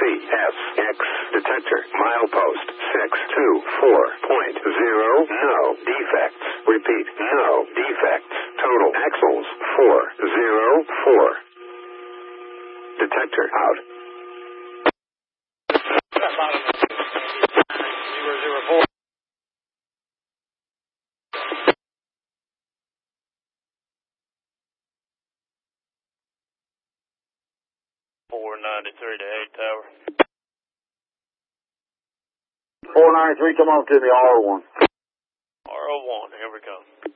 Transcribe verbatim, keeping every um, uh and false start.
S X detector milepost six two four point zero. No defects. Repeat, no defects. Total axles four zero four. Detector out. zero zero four. four ninety-three to eight tower. four ninety-three, come on to me, R one. R O one, here we go.